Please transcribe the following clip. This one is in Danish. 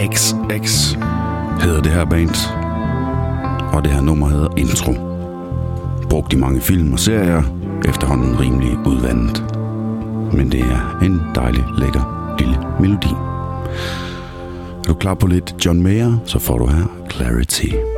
XX hedder det her band, og det her nummer hedder Intro. Brugt i mange film og serier, efterhånden rimelig udvandet. Men det er en dejlig, lækker lille melodi. Er du klar på lidt John Mayer, så får du her Clarity.